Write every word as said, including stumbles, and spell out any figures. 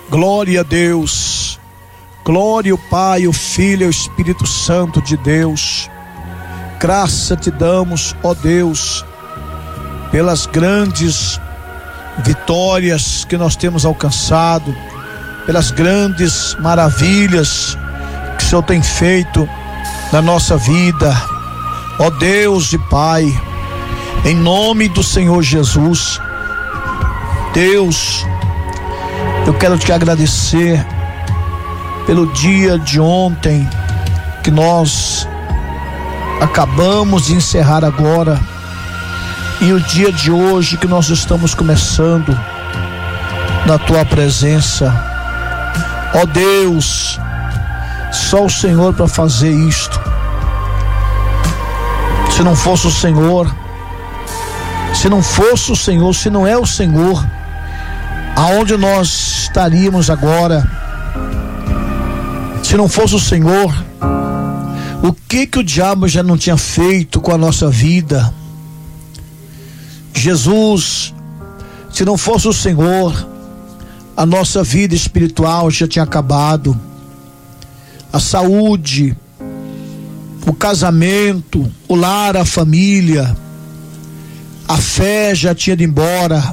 Glória a Deus. Glória ao Pai, ao Filho e ao Espírito Santo de Deus. Graça te damos, ó Deus, pelas grandes vitórias que nós temos alcançado, pelas grandes maravilhas que o Senhor tem feito na nossa vida, ó Deus e Pai, em nome do Senhor Jesus. Deus, eu quero te agradecer pelo dia de ontem que nós acabamos de encerrar agora, e o dia de hoje que nós estamos começando na tua presença. Ó Deus, só o Senhor para fazer isto. Se não fosse o Senhor, se não fosse o Senhor, se não é o Senhor, aonde nós estaríamos agora? Se não fosse o Senhor, o que que o diabo já não tinha feito com a nossa vida? Jesus, se não fosse o Senhor, a nossa vida espiritual já tinha acabado. A saúde, o casamento, o lar, a família, a fé já tinha ido embora.